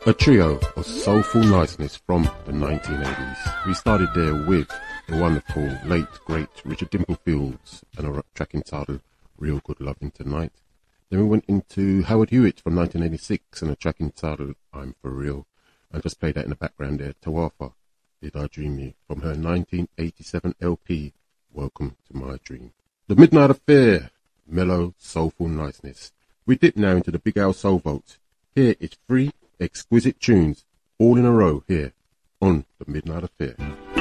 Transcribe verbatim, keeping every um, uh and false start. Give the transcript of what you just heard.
A trio of soulful niceness from the nineteen eighties. We started there with the wonderful, late, great Richard Dimplefields and a track entitled Real Good Loving Tonight. Then we went into Howard Hewitt from nineteen eighty-six and a track entitled I'm For Real. And just played that in the background there, Tawafa, Did I Dream You, from her nineteen eighty-seven L P, Welcome to My Dream. The Midnight Affair, mellow, soulful niceness. We dip now into the Big Al Soul Vault. Here is three exquisite tunes, all in a row here on The Midnight Affair.